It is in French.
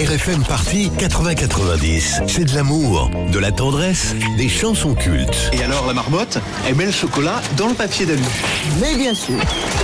RFM Party 80-90. C'est de l'amour, de la tendresse, des chansons cultes. Et alors la marmotte, elle met le chocolat dans le papier d'alu. Mais bien sûr.